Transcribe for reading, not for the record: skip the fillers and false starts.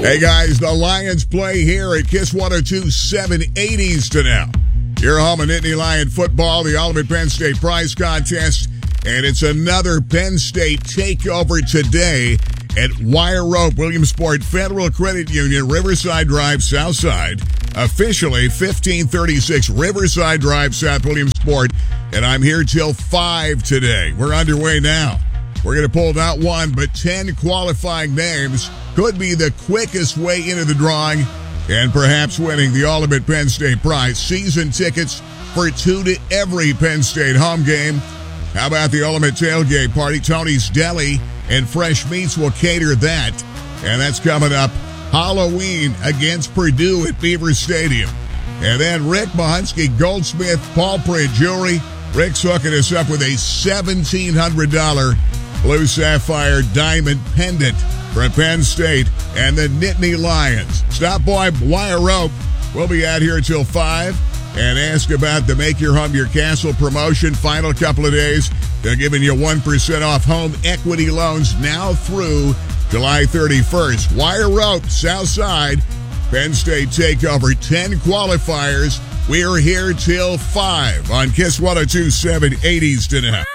Hey guys, the Lions play here at KISS 102.7 80s to now. Your home of Nittany Lion football, the Ultimate Penn State Prize Contest, and it's another Penn State takeover today at Wire Rope Williamsport Federal Credit Union, Riverside Drive, Southside. Officially 1536 Riverside Drive, South Williamsport, and I'm here till 5 today. We're underway now. We're going to pull not one, but 10 qualifying names. Could be the quickest way into the drawing and perhaps winning the Ultimate Penn State Prize. Season tickets for 2 to every Penn State home game. How about the Ultimate Tailgate Party? Tony's Deli and Fresh Meats will cater that. And that's coming up Halloween against Purdue at Beaver Stadium. And then Rick Mahunsky, Goldsmith, Paul Print Jewelry. Rick's hooking us up with a $1,700 Blue Sapphire Diamond Pendant from Penn State and the Nittany Lions. Stop by Wire Rope. We'll be out here till 5 and ask about the Make Your Home Your Castle promotion. Final couple of days. They're giving you 1% off home equity loans now through July 31st. Wire Rope, Southside, Penn State takeover, 10 qualifiers. We're here till 5 on KISS 102.7 80s tonight.